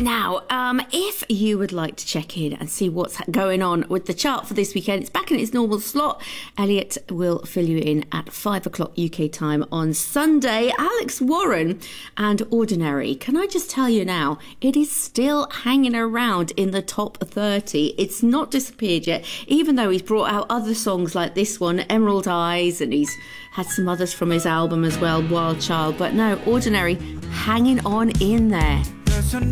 Now, if you would like to check in and see what's going on with the chart for this weekend, it's back in its normal slot. Elliot will fill you in at 5 o'clock UK time on Sunday. Alex Warren and Ordinary. Can I just tell you now, it is still hanging around in the top 30. It's not disappeared yet, even though he's brought out other songs like this one, Emerald Eyes, and he's had some others from his album as well, Wild Child. But no, Ordinary hanging on in there. There's